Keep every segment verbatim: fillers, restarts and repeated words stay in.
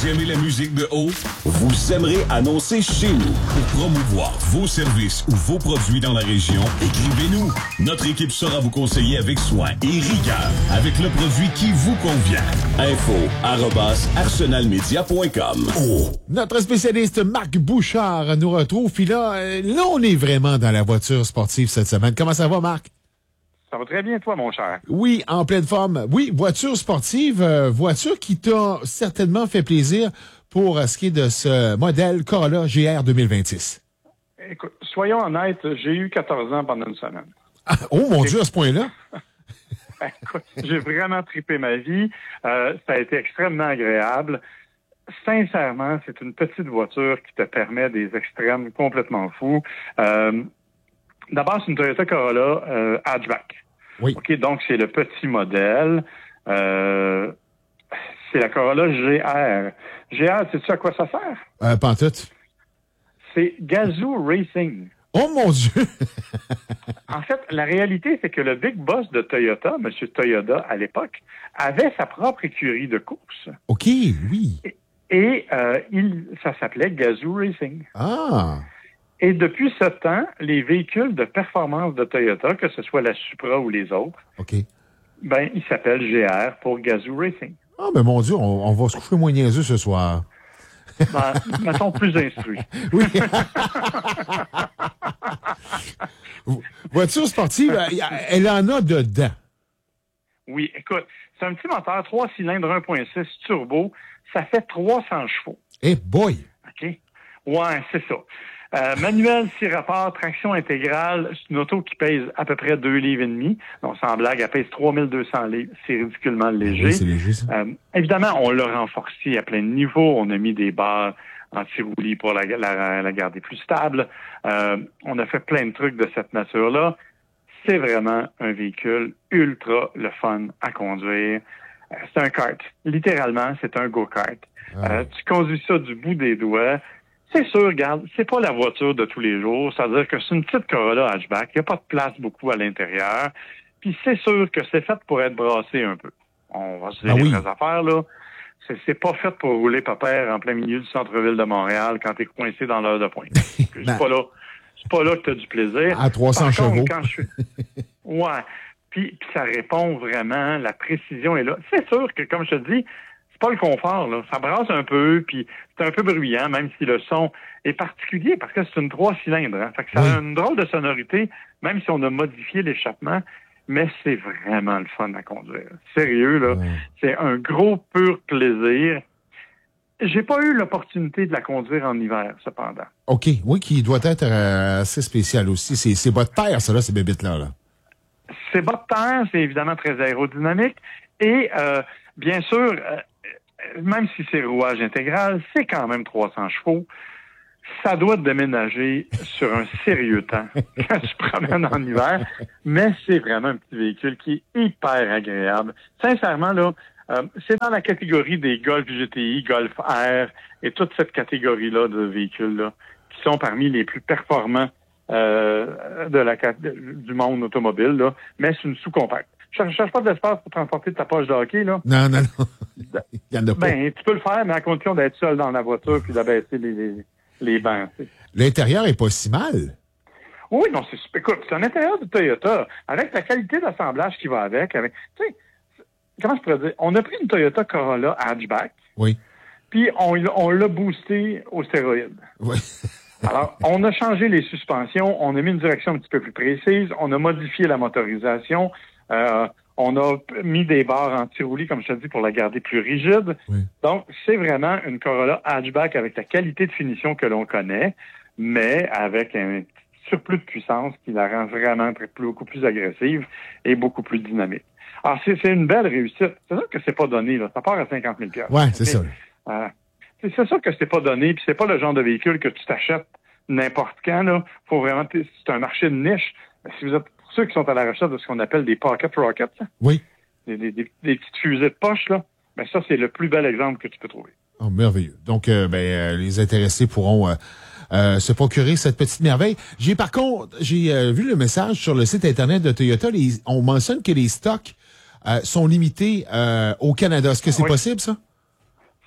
Vous aimez la musique de haut? Vous aimerez annoncer chez nous. Pour promouvoir vos services ou vos produits dans la région, écrivez-nous. Notre équipe saura vous conseiller avec soin et rigueur, avec le produit qui vous convient. Info arobase arsenalmedia point com. Oh. Notre spécialiste Marc Bouchard nous retrouve. Puis là, euh, là, on est vraiment dans la voiture sportive cette semaine. Comment ça va, Marc? Ça va très bien, toi, mon cher. Oui, en pleine forme. Oui, voiture sportive, euh, voiture qui t'a certainement fait plaisir pour euh, ce qui est de ce modèle Corolla G R deux mille vingt-six. Écoute, soyons honnêtes, j'ai eu quatorze ans pendant une semaine. Ah, oh mon Dieu, à ce point-là? Écoute, j'ai vraiment trippé ma vie. Euh, ça a été extrêmement agréable. Sincèrement, c'est une petite voiture qui te permet des extrêmes complètement fous. Euh, d'abord, c'est une Toyota Corolla euh, hatchback. Oui. OK, donc c'est le petit modèle. Euh, c'est la Corolla G R. G R, sais-tu à quoi ça sert? Euh, pantoute. C'est Gazoo Racing. Oh mon Dieu! En fait, la réalité, c'est que le big boss de Toyota, M. Toyoda à l'époque, avait sa propre écurie de course. OK, oui. Et, et euh, il, ça s'appelait Gazoo Racing. Ah! Et depuis ce temps, les véhicules de performance de Toyota, que ce soit la Supra ou les autres, OK. ben, ils s'appellent G R pour Gazoo Racing. Ah, mais mon Dieu, on, on va se coucher moins niaiseux ce soir. Ben, mettons plus instruits. Oui. Voiture sportive, elle en a dedans. Oui, écoute, c'est un petit moteur, trois cylindres, un virgule six turbo. Ça fait trois cents chevaux. Eh hey boy! OK? Ouais, c'est ça. Euh, manuel, six rapports, traction intégrale. C'est une auto qui pèse à peu près deux livres et demi. Non, sans blague, elle pèse trois mille deux cents livres. C'est ridiculement léger. Oui, c'est léger, ça. Euh, évidemment, on l'a renforcé à plein de niveaux. On a mis des barres anti-roulis pour la, la, la garder plus stable. Euh, on a fait plein de trucs de cette nature-là. C'est vraiment un véhicule ultra le fun à conduire. Euh, c'est un kart. Littéralement, c'est un go-kart. Ah. Euh, tu conduis ça du bout des doigts. C'est sûr, regarde, c'est pas la voiture de tous les jours. C'est-à-dire que c'est une petite Corolla hatchback. Il n'y a pas de place beaucoup à l'intérieur. Puis c'est sûr que c'est fait pour être brassé un peu. On va se dire ah les oui. vraies affaires, là. C'est, c'est pas fait pour rouler pépère en plein milieu du centre-ville de Montréal quand t'es coincé dans l'heure de pointe. C'est pas là. C'est pas là que t'as du plaisir. À trois cents Par contre, chevaux. Quand je suis... Ouais. Puis, puis ça répond vraiment, la précision est là. C'est sûr que, comme je te dis, c'est pas le confort, là. Ça brasse un peu, puis c'est un peu bruyant, même si le son est particulier, parce que c'est une trois cylindres. Hein. Fait que ça oui. a une drôle de sonorité, même si on a modifié l'échappement, mais c'est vraiment le fun à conduire. Sérieux, là. Oui. C'est un gros pur plaisir. J'ai pas eu l'opportunité de la conduire en hiver, cependant. OK. Oui, qui doit être euh, assez spécial aussi. C'est, c'est bas de terre, ça, là, ces bébites-là, là. C'est bas de terre, c'est évidemment très aérodynamique. Et, euh, bien sûr, euh, même si c'est rouage intégral, c'est quand même trois cents chevaux. Ça doit te déménager sur un sérieux temps quand tu promènes en hiver, mais c'est vraiment un petit véhicule qui est hyper agréable. Sincèrement, là, euh, c'est dans la catégorie des Golf G T I, Golf R et toute cette catégorie-là de véhicules-là qui sont parmi les plus performants euh, de la du monde automobile, là, mais c'est une sous-compacte. Je ne cherche pas de l'espace pour transporter ta poche de hockey, là. Non, non, non. Il y en a pas. Ben, tu peux le faire, mais à condition d'être seul dans la voiture puis d'abaisser les, les, les bancs. T'sais. L'intérieur est pas si mal. Oui, non, c'est écoute, c'est un intérieur de Toyota, avec la qualité d'assemblage qui va avec, avec. Tu sais, comment je pourrais dire? On a pris une Toyota Corolla hatchback. Oui. Puis on, on l'a boosté aux stéroïdes. Oui. Alors, on a changé les suspensions, on a mis une direction un petit peu plus précise, on a modifié la motorisation. Euh, on a mis des barres anti-roulis, comme je te dis, pour la garder plus rigide. Oui. Donc, c'est vraiment une Corolla hatchback avec la qualité de finition que l'on connaît, mais avec un surplus de puissance qui la rend vraiment très, beaucoup plus agressive et beaucoup plus dynamique. Alors, c'est, c'est une belle réussite. C'est sûr que c'est pas donné, là. Ça part à cinquante mille dollars. Ouais, c'est mais, ça. Euh, c'est, c'est sûr que c'est pas donné, puis c'est pas le genre de véhicule que tu t'achètes n'importe quand, là. Faut vraiment, c'est un marché de niche. Si vous êtes ceux qui sont à la recherche de ce qu'on appelle des pocket rockets, hein? Oui. Des, des, des, des petites fusées de poche, là, ben ça, c'est le plus bel exemple que tu peux trouver. Oh, merveilleux. Donc, euh, ben, euh, les intéressés pourront euh, euh, se procurer cette petite merveille. J'ai par contre, j'ai euh, vu le message sur le site Internet de Toyota. Les, on mentionne que les stocks euh, sont limités euh, au Canada. Est-ce que c'est oui. possible, ça?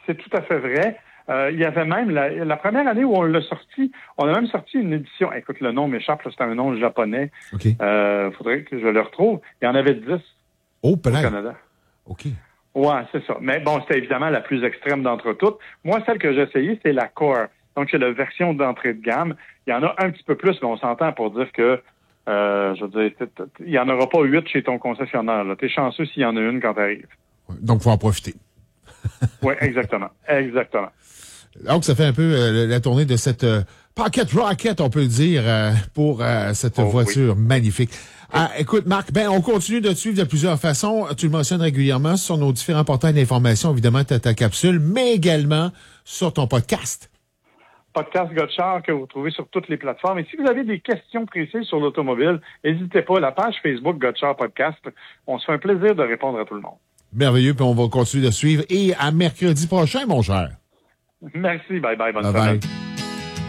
c'est tout à fait vrai. Euh, il y avait même, la, la première année où on l'a sorti, on a même sorti une édition. Écoute, le nom m'échappe, là, c'est un nom japonais. OK. Euh, faudrait que je le retrouve. Il y en avait dix oh, au Canada. OK. Ouais, c'est ça. Mais bon, c'était évidemment la plus extrême d'entre toutes. Moi, celle que j'ai essayée, c'est la Core. Donc, c'est la version d'entrée de gamme. Il y en a un petit peu plus, mais on s'entend pour dire que, euh, je veux dire, il n'y en aura pas huit chez ton concessionnaire. T'es chanceux s'il y en a une quand t'arrives. Donc, faut en profiter. Oui, exactement. Exactement. Donc, ça fait un peu euh, la tournée de cette euh, Pocket Rocket, on peut le dire, euh, pour euh, cette oh, voiture oui. magnifique. Ah, écoute, Marc, ben on continue de te suivre de plusieurs façons. Tu le mentionnes régulièrement sur nos différents portails d'information, évidemment, tu as ta capsule, mais également sur ton podcast. Podcast Gotchard que vous trouvez sur toutes les plateformes. Et si vous avez des questions précises sur l'automobile, n'hésitez pas, la page Facebook Gotchard Podcast. On se fait un plaisir de répondre à tout le monde. Merveilleux, puis on va continuer de suivre. Et à mercredi prochain, mon cher. Merci, bye bye, bonne Bye semaine. bye.